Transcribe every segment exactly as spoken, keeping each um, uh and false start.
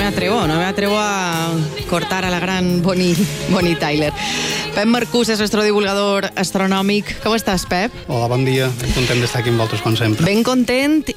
me atrevo, no me atrevo a cortar a la gran Bonnie, Bonnie Tyler. Pep Marcús és nuestro divulgador astronòmic. Com estàs, Pep? Hola, bon dia. Ben content d'estar aquí amb vosaltres, com sempre. Ben content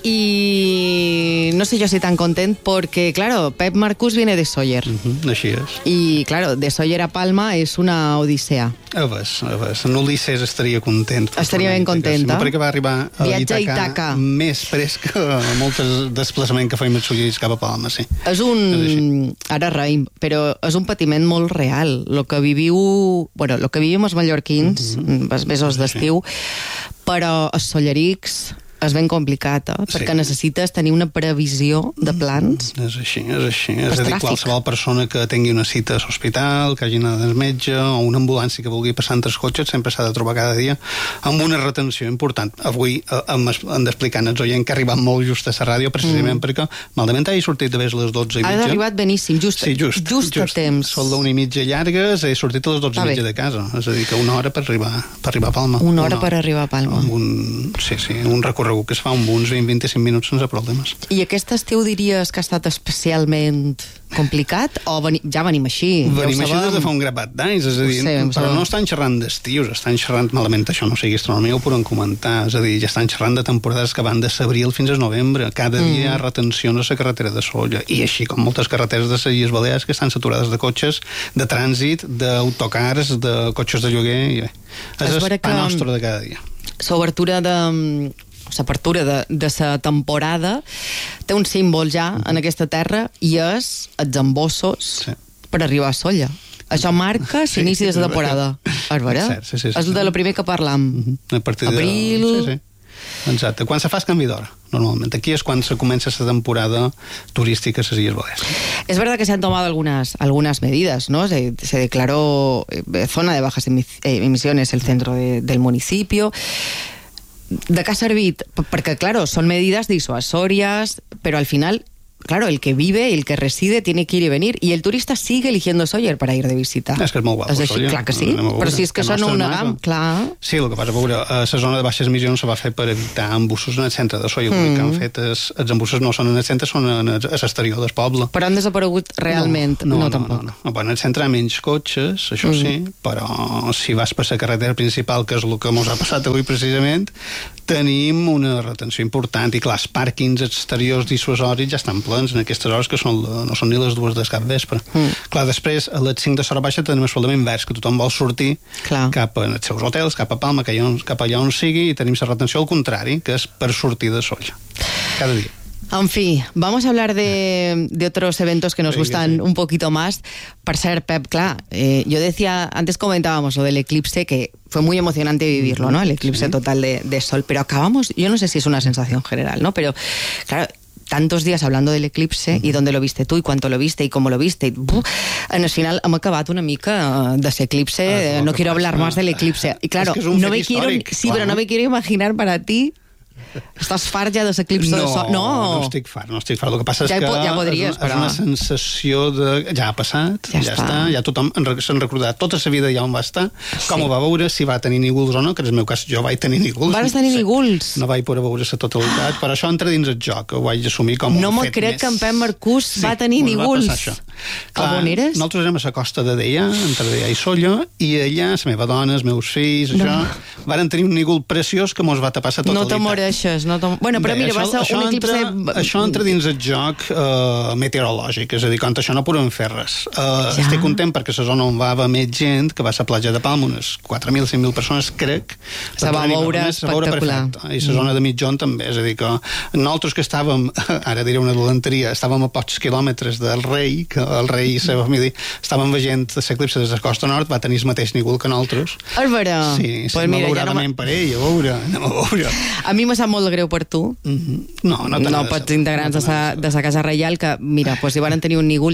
y no sé yo si tan content porque, claro, Pep Marcús viene de Sóller. Uh-huh, així és. Y, claro, de Sóller a Palma és una odissea. A veure, a veure, en Ulisses estaria content. Estaria ben contenta. Sí, perquè va arribar a Viatge a Ítaca, Ítaca. més fresc que molts desplaçaments que feim els sollers cap a Palma, sí. És un... Ara reim, però és un patiment molt real. Lo que viviu... Bueno, lo que vivim els mallorquins, mm-hmm. els mesos d'estiu, però els sollerics és ben complicat, eh? Sí. Perquè necessites tenir una previsió de plans. És així, és així. És a dir, qualsevol persona que tingui una cita a l'hospital, que hagi anat al metge, o una ambulància que vulgui passar entre els cotxes, sempre s'ha de trobar cada dia amb una retenció important. Avui hem, hem d'explicar als oients que ha arribat molt just a la ràdio, precisament mm. perquè malament ha sortit de les dotze i mitja. Ha arribat beníssim, just, sí, just, just, just a temps. Són l'una i mitja llargues, he sortit a les dotze i mitja de casa. És a dir, que una hora per arribar, per arribar a Palma. Una hora una, per arribar a Palma. Amb un, sí, sí, un recorregut que es fa amb uns vint a vint-i-cinc minuts sense problemes. I aquest estiu diries que ha estat especialment complicat? O veni, ja venim així? Venim ja així des de fa un grapat d'anys, és a dir, sé, però no estan xerrant d'estius, estan xerrant malament, això no sigui astronomia, ho podem comentar, és a dir, ja estan xerrant de temporades que van de s'abril fins a novembre, cada mm. dia hi ha retenció a la carretera de Sóller, i així com moltes carreteres de les Illes Balears que estan saturades de cotxes, de trànsit, d'autocars, de cotxes de lloguer, i bé, és el pa nostre de cada dia. L'obertura de... l'apertura de, de la temporada té un símbol ja en aquesta terra i és els embossos sí. per arribar a Sóller. Això marca sí, l'inici de la temporada. És vera? Sí, sí, sí, és de la primer que parlam. Uh-huh. A partir Abril... De... Sí, sí. Exacte. Quan se fa el canvi d'hora, normalment. Aquí és quan se comença la temporada turística a les Illes Balears. Es verdad que se han tomado algunas, algunas medidas, ¿no? Se, se declaró eh, zona de bajas emisiones el centro de, del municipio. ¿De qué ha servido? Porque, claro, son medidas disuasorias, pero al final, claro, el que vive, el que reside, tiene que ir y venir, y el turista sigue eligiendo Sóller para ir de visita. És que és molt guapo, és així, Sóller. Clar que sí, però si és que, que són una gam, clar... Sí, el que passa, veure, la zona de baixes emissions se va fer per evitar embussos en el centre de Sóller, mm. que han fet, els, els embussos no són en el centre, són en el, a l'exterior del poble. Però han desaparegut realment? No, no, no, no tampoc. No, no. Bueno, en el centre hi ha menys cotxes, això mm. sí, però si vas per la carretera principal, que és el que ens ha passat avui precisament, tenim una retenció important, i clar, els pàrquings exteriors dissuasoris ja estan plens en aquestes hores que són, no són ni les dues del cap vespre. Mm. Clar, després, a les cinc de l'hora baixa tenim el problema invers, que tothom vol sortir clar. cap als seus hotels, cap a Palma, cap allà on sigui, i tenim la retenció al contrari, que és per sortir de Sóller. Cada dia. En fin, vamos a hablar de, de otros eventos que nos sí, gustan sí. un poquito más. Por ser, Pep, claro, eh, yo decía, antes comentábamos lo del eclipse, que fue muy emocionante vivirlo, ¿no? El eclipse sí. total de, de sol, pero acabamos, yo no sé si es una sensación general, ¿no? Pero, claro, tantos días hablando del eclipse uh-huh. y dónde lo viste tú y cuánto lo viste y cómo lo viste y, ¡buf! En el final hem acabat una mica de ese eclipse, ah, no quiero hablar más del eclipse y claro, es que no me quiero, sí, pero no me quiero imaginar para ti. Estàs fart ja dels eclipses no, de sol? No, no estic fart, no estic fart. El que passa ja és que ja podries, és, una, és una sensació de... Ja ha passat, ja, ja està. està, ja tothom se'n recordat tota la vida ja on va estar, sí. com ho va veure, si va tenir nígols o no, que en el meu cas jo vaig tenir nígols. Vas tenir nígols? No vaig poder veure la totalitat, però això entra dins el joc, ho vaig assumir com no un fet més... No me crec que en Pep Marcús sí, va tenir nígols. Clar, on eres? Nosaltres érem a la costa de Deià, entre Deià i Sóller, i allà, la meva dona, els meus fills, no. això, varen tenir un nígol preciós que mos va tapar la totalitat. No te moreixes, no te... Bueno, però Bé, mira, això, va ser un eclipse... Entra, això entra dins el joc uh, meteorològic, és a dir, contra això no podem fer res. Uh, ja. Estic content perquè la zona on va haver més gent, que va ser a platja de Palma, unes quatre mil, cinc mil persones, crec. Se va veure espectacular. I la zona de mitjon també, és a dir, que nosaltres que estàvem, ara diré una dolenteria, estàvem a pocs quilòmetres del rei, que el rei i la seva família estàvem veient l'eclipse des de la costa nord, va tenir el mateix nígol que nosaltres. És vera? Sí, pues sí, malauradament no per ell, a veure, anem a veure. A mi me sap molt greu per tu. Mm-hmm. No, no, no pots integrants no de, de sa casa reial que, mira, pues, si van tenir un nígol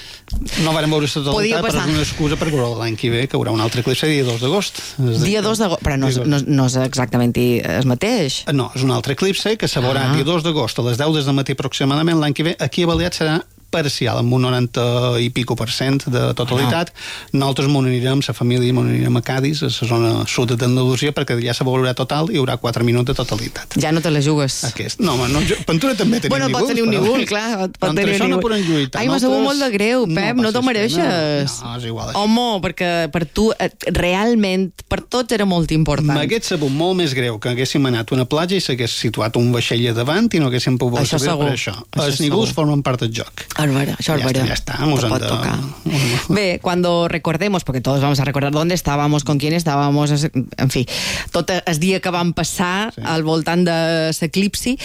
no varen veure la totalitat, però és una excusa per veure l'any que ve, que hi haurà un altre eclipse dia dos d'agost. Dia dos d'agost, però no, no, no és exactament el mateix. No, és un altre eclipse que se veurà ah. dia dos d'agost a les deu del matí aproximadament l'any que ve. Aquí a Balears serà parcial, amb un noranta i pico per cent de totalitat. Ah. Nosaltres m'ho anirem, la família m'ho anirem a Cádiz, a la zona sud d'Andalusia, perquè allà se veurà total i hi haurà quatre minuts de totalitat. Ja no te la jugues. Aquest. No, home, no, jo, Ventura també tenia bueno, un pot tenir un nivell, clar. Pot tenir un nivell. No lluitar. Ai, m'ha sabut molt de greu, Pep, no, no t'ho mereixes. No, és igual. Això. Home, perquè per tu, realment, per tots era molt important. M'hagués sabut molt més greu que haguéssim anat a una platja i s'hagués situat un vaixell a davant i no haguéssim pogut això subir segur. per això. això Els nígols formen part del joc. Arbara, això ja, arbara. ja està, mos han de... tocar. Bé, cuando recordemos, porque todos vamos a recordar dónde estábamos, con quién estábamos, en fi, tot el dia que vam passar sí. al voltant de l'eclipsi,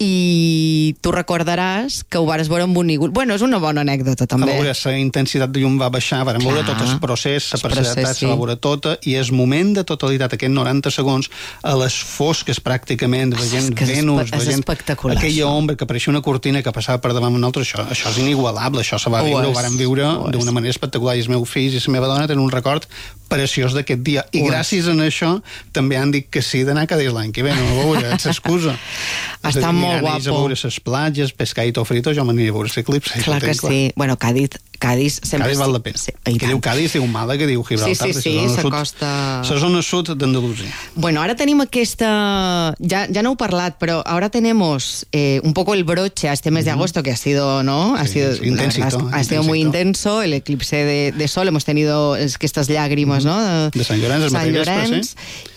i tu recordaràs que ho vares veure amb un nígol. Bueno, és una bona anècdota, també. A veure, la intensitat de llum va baixar, vam veure tot el procés, la parcialitat se va veure tota, i el moment de totalitat, aquests noranta segons, a les fosques pràcticament, veient és Venus, és veient aquella ombra que pareixia una cortina que passava per davant nosaltres, això, això és inigualable, això se va viure, ho, ho vàrem viure d'una manera espectacular, i els meus fills i la meva dona tenen un record preciós d'aquest dia, i gràcies a això també han dit que sí d'anar a Cádiz l'any que ve, no a veure, ets excusa. Està molt guapo. A veure les platges, pescadito frito, jo m'aniria a veure l'eclipsi. Clar que sí. Bueno, Cádiz, Cádiz sempre... Cádiz val la pena. Sí, que diu Cádiz, diu Màlaga, diu Gibraltar. Sí, sí, sí, s'acosta... La zona sud d'Andalusia. Bueno, ahora tenim aquesta... Ya, ya no he parlat, pero ahora tenemos eh, un poco el broche a este mes de agosto, que ha sido, ¿no? Ha sí, sido, sí, intensito, ha, ha sido intensito. muy intenso, el eclipse de, de sol, hemos tenido es que estas lágrimas, ¿no? De, de Sant Llorenç, Sant Llorenç,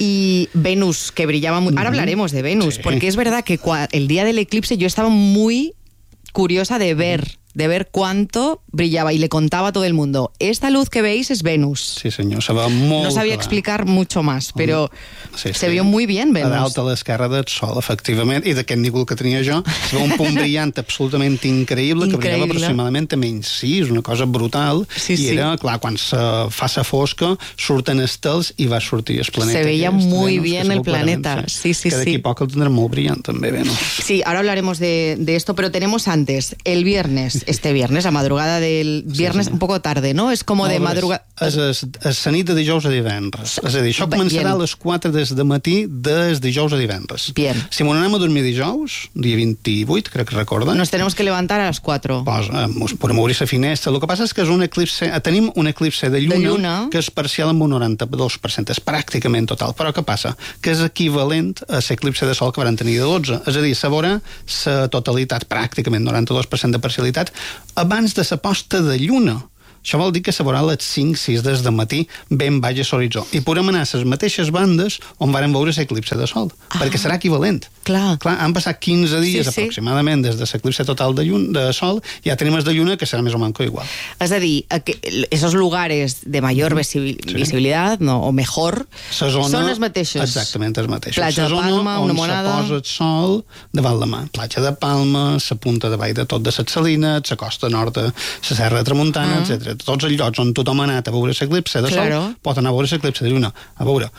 y Venus, que brillaba muy... Ahora hablaremos de Venus, sí. porque es verdad que el día del eclipse yo estaba muy curiosa de ver... de ver cuánto brillaba, y le contaba a todo el mundo, esta luz que veis es Venus. Sí, senyor, se va molt No sabía clar. explicar mucho más, pero sí, sí. se vio muy bien Venus. A dalt a l'esquerra del sol, efectivament, i d'aquest nígol que tenia jo, es veu un punt brillant absolutament increïble, que brillava aproximadament a menys sis, una cosa brutal, sí, i sí. era, clar, quan se fa sa fosca, surten estels i va sortir el planeta. Se veia aquest, muy Venus, bien el planeta, sí, sí, sí. Que d'aquí sí. poc el tindrem molt brillant, també, Venus. Sí, ahora hablaremos de, de esto, pero tenemos antes, el viernes, este viernes, a madrugada del viernes, sí, sí. un poco tarde, ¿no? Es como no, de madrugada... És, és, és la nit de dijous a divendres. És a dir, això començarà a les quatre des de matí des dijous a divendres. Bien. Si m'ho anem a dormir dijous, dia vint-i-vuit, crec que recorda... Nos tenemos que levantar a las cuatro. Pues, eh, podem obrir la finestra. El que passa és que és un eclipse... Tenim un eclipse de lluna, de lluna que és parcial amb un noranta-dos per cent. És pràcticament total. Però què passa? Que és equivalent a l'eclipse de sol que van tenir de dotze. És a dir, se veurà la totalitat, pràcticament noranta-dos per cent de parcialitat, abans de la posta de lluna. Això vol dir que se veurà a les cinc sis des de matí ben baix a l'horitzó. I podrem anar a les mateixes bandes on varen veure l'eclipse de sol, ah, perquè serà equivalent. Clar. Clar, han passat quinze dies sí, sí. aproximadament des de l'eclipse total de, lluna, de sol, i ja tenim els de lluna, que serà més o menys igual. És a dir, esos lugares de mayor visibil sí. visibilidad, no, o mejor, zona, són els mateixos. Exactament, els mateixos. Platja de Palma, una monada... on se posa el sol davant la mà. Platja de Palma, la punta de vall de tot de les Salines, la costa nord de la Serra de Tramuntana, uh -huh. etcètera. Tots els llocs on tothom ha anat a veure l'eclipse de claro. sol, pot anar a veure l'eclipse de lluna. A veure,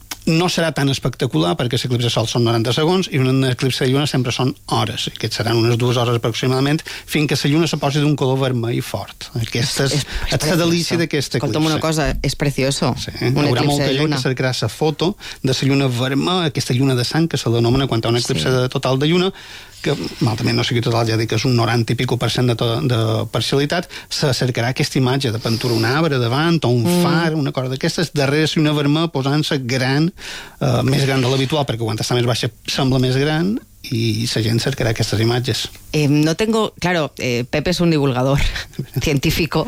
no serà tan espectacular perquè l'eclipse de sol són noranta segons i un eclipse de lluna sempre són hores, i aquests seran unes dues hores aproximadament, fins que la lluna se posi d'un color vermell fort. Aquesta és, és, és la delícia d'aquest eclipse. Escolta'm una cosa, és precioso. Sí. Un Hi haurà molta gent que cercarà la foto de la lluna vermella, aquesta lluna de sang que se l'anomena quan hi ha un eclipse sí. de total de lluna, que malament no sigui total, ja dic que és un noranta i pico per cent de, to, de parcialitat, se cercarà aquesta imatge de pintura un arbre davant, o un mm. far, una cosa d'aquestes, darrere si una vermella posant-se gran, eh, més gran de l'habitual, perquè quan està més baixa sembla més gran, y la gente cercará estas imágenes. Eh, no tengo, claro, eh, Pepe es un divulgador científico,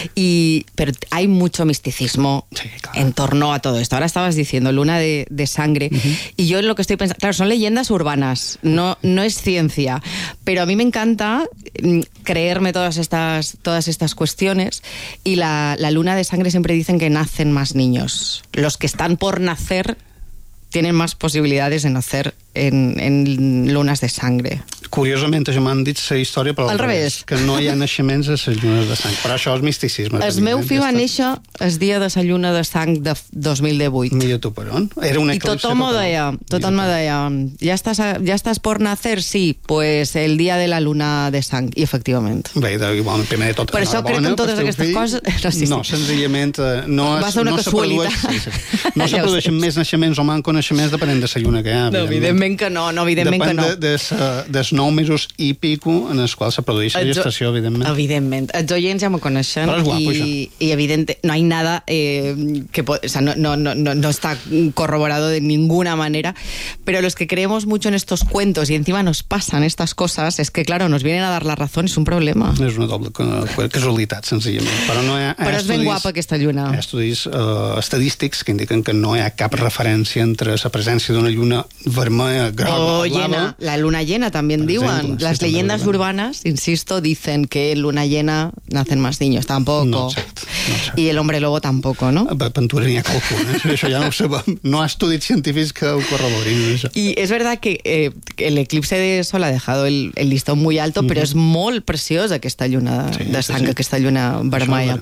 y, pero hay mucho misticismo sí, claro. en torno a todo esto. Ahora estabas diciendo luna de, de sangre, uh-huh. y yo lo que estoy pensando, claro, son leyendas urbanas, no, no es ciencia, pero a mí me encanta creerme todas estas, todas estas cuestiones, y la, la luna de sangre siempre dicen que nacen más niños. Los que están por nacer tienen más posibilidades de nacer en, en lunas de sangre. Curiosament, això m'han dit la història per al revés, que no hi ha naixements a les llunes de sang, però això és misticisme. El meu fill va néixer el dia de la lluna de sang de dos mil divuit. Mira tu per on. Era una I tothom m'ho deia, tothom me deia, ja estàs, ja estàs por nacer? Sí, pues el dia de la luna de sang, i efectivament. Bé, igual, primer de tot, per això crec que en totes aquestes fill, coses... No, sí, sí. no senzillament, no, va ser una no casualitat. Se produeix, sí, sí. No se produeixen més naixements o manco naixements depenent de la lluna que hi ha. No, evidentment. evidentment que no, no evidentment Depèn que no. de, de, dels nou mesos i pico en els quals se produeix la gestació, evidentment. Evidentment. Els oients ja m'ho coneixen. Però és guapo, y, y evidente, no hay nada eh, que... O sea, no, no, no, no está corroborado de ninguna manera, pero los que creemos mucho en estos cuentos y encima nos pasan estas cosas, es que, claro, nos vienen a dar la razón, es un problema. És una doble casualitat, senzillament. Però, no hi ha, hi ha però és ben estudis, guapa aquesta lluna. Hi ha estudis uh, estadístics que indiquen que no hi ha cap referència entre la presència d'una lluna vermella, groga o, o blava. llena. La luna llena también diuen. Ejemplo, Las sí, leyendas urbanas, insisto, dicen que en luna llena nacen más niños. Tampoco. No, exacte, no, exacte. Y el hombre lobo tampoco, ¿no? A Ventura n'hi ha qualcú, eh? Això ja no ho sabem. No ha estudis científics que ho corroborin, això. Y es verdad que eh, el eclipse de sol ha dejado el, el listón muy alto, uh-huh. pero es muy preciosa aquesta lluna sí, de sang, sí. aquesta lluna vermella.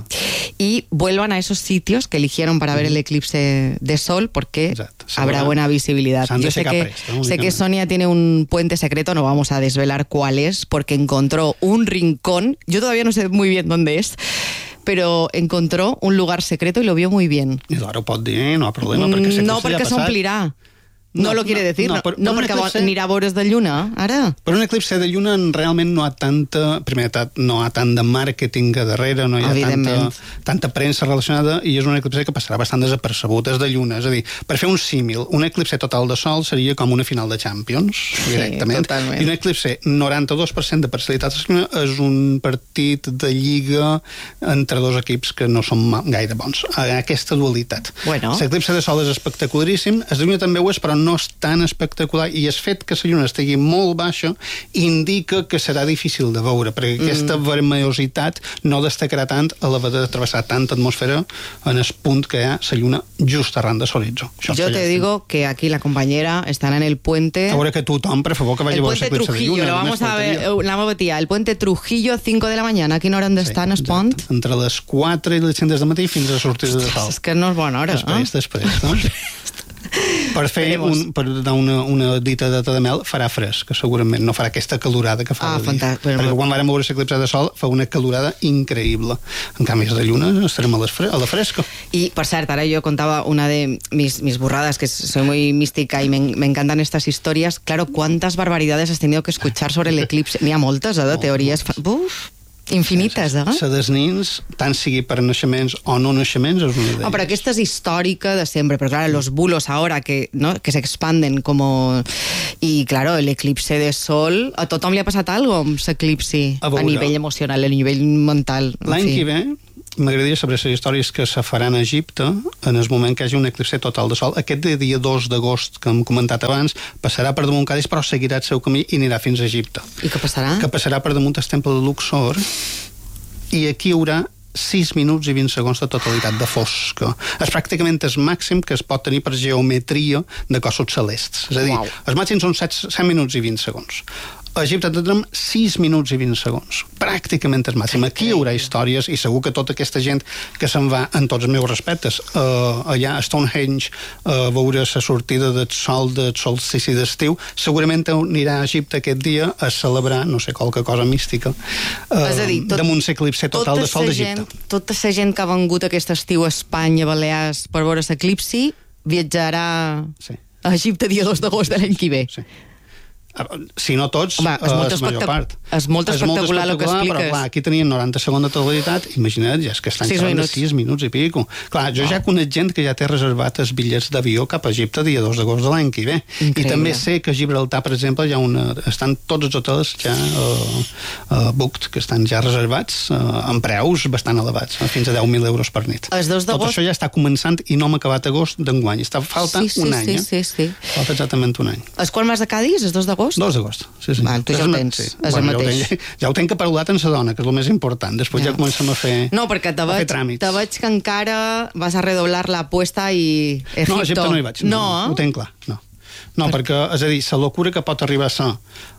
Y vuelvan a esos sitios que eligieron para ver el eclipse de sol porque Exacto. habrá buena visibilidad. Yo sé que, presto, sé que Sonia tiene un puente secreto, no vamos a desvelar cuál es, porque encontró un rincón, yo todavía no sé muy bien dónde es, pero encontró un lugar secreto y lo vio muy bien. I ara ho pot dir, no hi ha problema, perquè no, perquè s'omplirà. No, no lo quiere decir, no, no, per, no per perquè eclipse, anirà a veures de lluna, ara. Per un eclipse de lluna realment no ha tanta, primer no ha tant de màrqueting a darrere, no hi ha tanta, tanta premsa relacionada, i és un eclipse que passarà bastant desapercebut des de lluna. És a dir, per fer un símil, un eclipse total de sol seria com una final de Champions, directament. Sí, i un eclipse noranta-dos per cent de parcialitat és un partit de lliga entre dos equips que no són gaire bons. Aquesta dualitat. Bueno. L'eclipse de sol és espectacularíssim, el de lluna també ho és, però no és tan espectacular, i el fet que la lluna estigui molt baixa indica que serà difícil de veure, perquè mm. aquesta vermellositat no destacarà tant a l'haver de travessar tanta atmosfera en el punt que hi ha la lluna just arran de l'horitzó. Yo te digo que aquí la compañera estará en el puente... A veure que tothom, per favor, que vagi a veure l'eclipse de lluna. Lo vamos a ver, la meva tia, el puente Trujillo, cinco de la mañana. A quina hora han d'estar en el pont? Entre les quatre i les cinc del matí fins a sortir de tal. És que no és bona hora, després, eh? Després, no? Per fer un, per dar una, una dita de mel farà fresc, que segurament no farà aquesta calorada que fa ah, de dia. Però... Perquè quan vam veure l'eclipse de sol fa una calorada increïble. En canvi, de lluna estarem a, fre a la fresca. Y, por cierto, ahora yo contaba una de mis, mis burradas, que soy muy mística y me, me encantan estas historias. Claro, ¿cuántas barbaridades has tenido que escuchar sobre el eclipse? N'hi ha moltes, eh, de teories... Uf! Infinites, eh? La dels nins, tant sigui per naixements o no naixements, és una d'elles. No, pero aquesta es histórica de siempre, pero claro, los bulos ahora que, ¿no? que se expanden como... Y claro, el eclipse de sol... A tothom li ha passat algo amb l'eclipsi? A, a nivell emocional, a nivell mental. L'any que ve m'agradaria saber les històries que se faran a Egipte en el moment que hi hagi un eclipse total de sol. Aquest dia dos d'agost que hem comentat abans passarà per damunt Cadis, però seguirà el seu camí i anirà fins a Egipte. I què passarà? Que passarà per damunt el temple de Luxor, i aquí hi haurà sis minuts i vint segons de totalitat de fosca. És pràcticament el màxim que es pot tenir per geometria de cossos celestes. És a dir, wow. Els màxims són set minuts i vint segons. A Egipte tindrem sis minuts i vint segons. Pràcticament el màxim. Aquí hi haurà històries, i segur que tota aquesta gent que se'n va, en tots els meus respectes, uh, allà a Stonehenge, uh, a veure la sortida del sol, del solstici d'estiu, segurament anirà a Egipte aquest dia a celebrar, no sé, qualque cosa mística, uh, és a dir, tot, damunt l'eclipse total de sol d'Egipte. Tota la gent que ha vengut aquest estiu a Espanya, a Balears, per veure l'eclipsi, viatjarà sí. a Egipte dia dos d'agost de l'any que ve. Sí. Si no tots, Home, és, molt és major part. És molt espectacular el que expliques. Però clar, aquí tenien noranta segons de totalitat, imagina't, ja és que estan quedant de sis minuts i pico. Clar, jo wow. ja conec gent que ja té reservat els bitllets d'avió cap a Egipte dia dos d'agost de l'any que ve. Increïble. I també sé que a Gibraltar, per exemple, hi ha una, estan tots els hotels ja uh, uh, booked, que estan ja reservats uh, amb preus bastant elevats, uh, fins a deu mil euros per nit. Tot això ja està començant i no hem acabat agost d'enguany. Està falta sí, sí, un any, sí, sí, sí. eh? Falta exactament un any. És quan vas de Cadis? És dos d'agost? dos d'agost, sí, sí. Val, tu ja ho tens, sí. És bueno, el mateix. Ja ho, tenc, ja ho tenc aparolat en sa dona, que és el més important. Després ja, ja comencem a fer No, perquè te veig, te veig que encara vas a redoblar la apuesta i Egipto. No, a Egipte no hi vaig. No, no. Ho tenc clar, no. No, per... perquè, és a dir, la locura que pot arribar a ser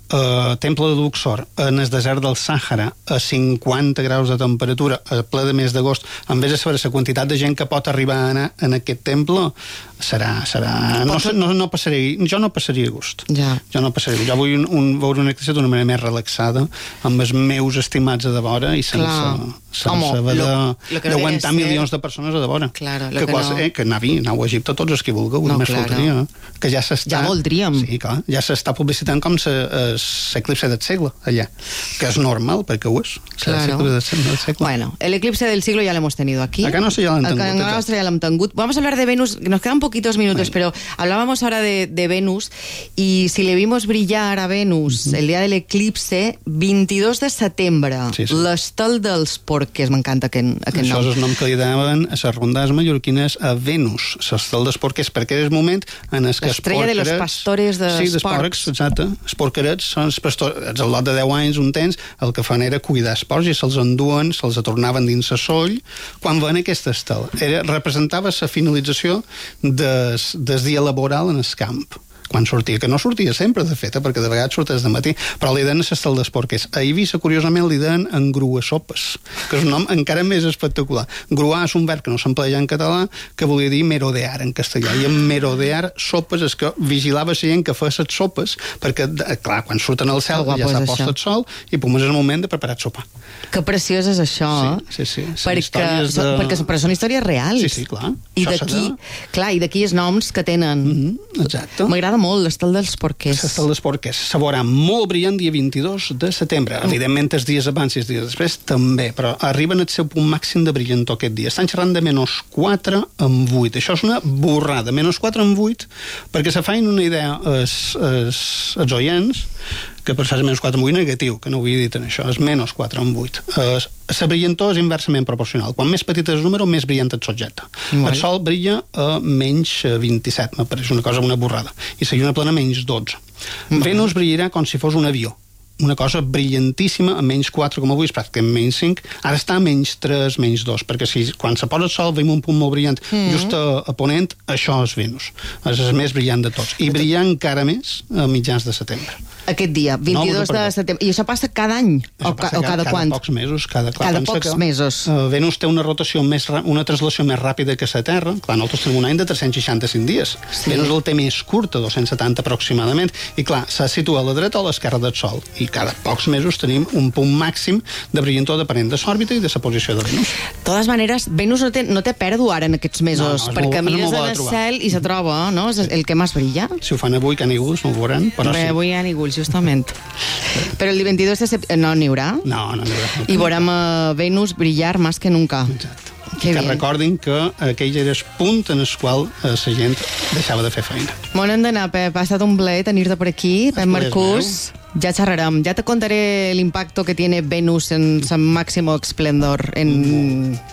Uh, Temple de Luxor, en el desert del Sàhara, a cinquanta graus de temperatura, a ple de mes d'agost, en vez de saber la quantitat de gent que pot arribar a anar en aquest temple, serà... serà no, no, no passaria, jo no passaria gust. Ja. Jo no passaria gust. Jo vull un, un, veure un eclipse d'una manera més relaxada, amb els meus estimats a de vora i sense, sense haver d'aguantar ser... milions de persones a de vora. Claro, que, que, quasi, no... eh, que anar-hi, anau a Egipte tots els que vulgueu, no, només claro. faltaria. Que ja s'està... Ja voldríem. Sí, clar, ja s'està publicitant com l'eclipse del segle, allà. Que és normal, perquè ho és. Claro. Del segle. Bueno, el eclipse del siglo ya lo hemos tenido aquí. Acá no sé, ya lo han tengut. Acá no sé, ya lo han tengut. Vamos a hablar de Venus, nos quedan poquitos minutos, bueno. pero hablábamos ahora de, de Venus, y si le vimos brillar a Venus uh-huh. el día del eclipse, veintidós de setembre, sí, sí. l'estel dels porquers, m'encanta aquest, aquest Això nom. Això és el nom que li donaven a les rondades mallorquines a Venus, l'estel dels porquers, perquè és el moment en el que els L'estrella de los pastores de sí, dels porcs. Exacte. Els porquerets són els pastors. Al lot de deu anys, un temps, el que fan era cuidar els porcs i se'ls enduen, se'ls tornaven dins la soll quan ven aquesta estel. Era, representava la finalització des, des dia laboral en el camp. Quan sortia, que no sortia sempre, de fet, perquè de vegades sorties de matí, però li deien l'estel dels porquers. A Eivissa, curiosament, li deien engruasopes, que és un nom encara més espectacular. Gruar és un verb que no s'empleia en català, que volia dir merodear en castellà, i en merodear sopes és que vigilava la gent que feia les sopes, perquè, clar, quan surten al cel ja s'ha post el sol, i pum, és el moment de preparar el sopar. Que preciós és això, sí, sí, sí. perquè, de... perquè però són històries reals. Sí, sí, clar. I d'aquí, clar, i d'aquí els noms que tenen. Mm-hmm, exacte. M'agrada molt l'estel dels porquers. L'estel dels porquers. Se veurà molt brillant dia vint-i-dos de setembre. Mm. Evidentment, els dies abans i els dies després també, però arriben al seu punt màxim de brillantor aquest dia. Estan xerrant de menys quatre amb vuit. Això és una borrada. Menys quatre amb vuit, perquè se fain una idea els, els, els oients, que per fer menys quatre amb vuit negatiu, que no ho havia dit en això, és menys quatre amb vuit. La brillantor és inversament proporcional. Quan més petit és el número, més brillant el subjecte. Molt. El sol brilla a menys vint-i-set, m'apareix una cosa, una borrada. I seguir una plana menys dotze. Mm. Venus brillarà com si fos un avió. Una cosa brillantíssima, a menys quatre coma vuit, pràcticament menys cinc, ara està a menys tres, menys dos, perquè si quan se posa el sol veiem un punt molt brillant mm. just a, a ponent, això és Venus. És el més brillant de tots. I brillar encara més a mitjans de setembre. Aquest dia, vint-i-dos de setembre. I això passa cada any? O, ca, o cada, cada quant? Cada pocs mesos. Cada, clar, cada pocs que, mesos. Uh, Venus té una rotació més, una translació més ràpida que la Terra. Clar, nosaltres tenim un any de tres-cents seixanta-cinc dies. Sí. Venus el té més curta, dos-cents setanta aproximadament. I clar, se situa a la dreta o a l'esquerra del Sol. I cada pocs mesos tenim un punt màxim de brillantor depenent de l'òrbita i de la posició de Venus. De totes maneres, Venus no té, no té pèrdua ara en aquests mesos, no, no, perquè molt, mires en el cel i se troba, no? És el que més brilla. Si ho fan avui, que ningú no ho veuran, però Bé, sí. Avui hi ha ningú, justament. Però el veintidós de setembre no n'hi haurà? No, no n'hi haurà. I veurem a Venus brillar més que nunca. Exacte. Que bien. Recordin que aquell era el punt en el qual la gent deixava de fer feina. Bon hem d'anar, Pep. Ha estat un plaer tenir-te per aquí, Pep Marcús. Ya charrarem, ya te contaré el impacto que tiene Venus en su máximo esplendor en, mm.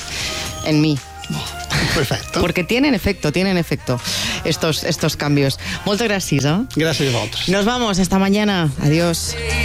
en mí. Perfecto. Porque tienen efecto, tienen efecto estos, estos cambios. Muchas gracias. ¿eh? Gracias a vosotros. Nos vamos, hasta mañana. Adiós.